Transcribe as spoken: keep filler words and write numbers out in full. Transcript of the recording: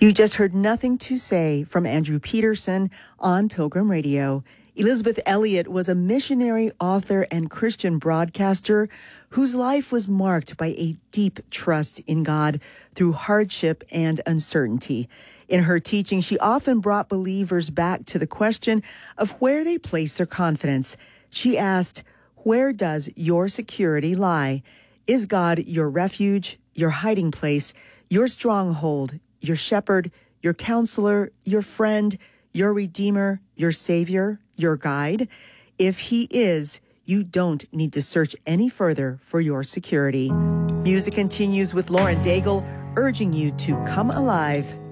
You just heard Nothing to Say from Andrew Peterson on Pilgrim Radio. Elizabeth Elliot was a missionary, author, and Christian broadcaster whose life was marked by a deep trust in God through hardship and uncertainty. In her teaching, she often brought believers back to the question of where they place their confidence. She asked, "Where does your security lie? Is God your refuge, your hiding place, your stronghold, your shepherd, your counselor, your friend, your redeemer, your savior, your guide? If he is, you don't need to search any further for your security." Music continues with Lauren Daigle, urging you to come alive.